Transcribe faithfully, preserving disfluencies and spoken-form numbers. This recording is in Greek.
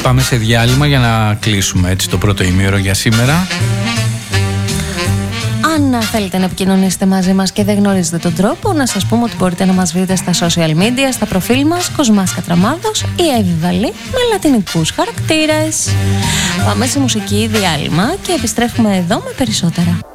πάμε σε διάλειμμα για να κλείσουμε έτσι το πρώτο ημίωρο για σήμερα. Αν θέλετε να επικοινωνήσετε μαζί μας και δεν γνωρίζετε τον τρόπο, να σας πούμε ότι μπορείτε να μας βρείτε στα social media, στα προφίλ μας Κοσμάς Κατραμάδος ή Εύη με λατινικούς χαρακτήρες. Πάμε σε μουσική διάλειμμα και επιστρέφουμε εδώ με περισσότερα.